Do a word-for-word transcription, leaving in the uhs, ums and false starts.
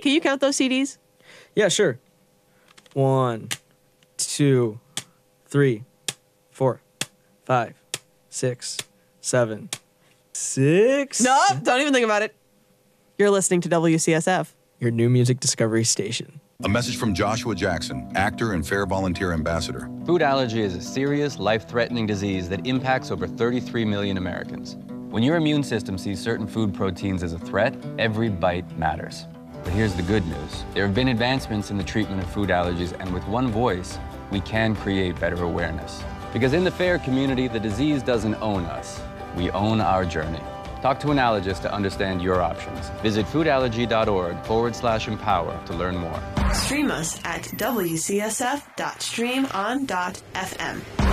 can you count those C Ds? Yeah, sure. One, two, three, four, five, six, seven, six. No, don't even think about it. You're listening to W C S F. Your new music discovery station. A message from Joshua Jackson, actor and Fair Volunteer Ambassador. Food allergy is a serious, life-threatening disease that impacts over thirty-three million Americans. When your immune system sees certain food proteins as a threat, every bite matters. But here's the good news. There have been advancements in the treatment of food allergies, and with one voice, we can create better awareness. Because in the FAIR community, the disease doesn't own us. We own our journey. Talk to an allergist to understand your options. Visit foodallergy.org forward slash empower to learn more. Stream us at W C S F dot stream on dot F M.